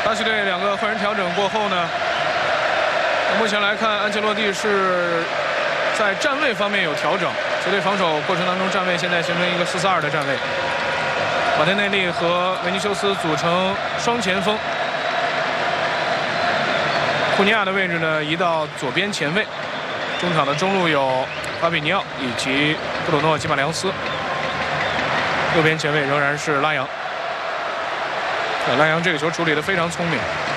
巴西队2个换人调整过后呢，目前来看，安切洛蒂是在站位方面有调整，球队防守过程当中站位现在形成一个4-4-2的站位。马天内利和维尼修斯组成双前锋，库尼亚的位置呢移到左边前卫，中场的中路有巴比尼奥以及布鲁诺·基马良斯，右边前卫仍然是拉扬。拉扬这个球处理得非常聪明。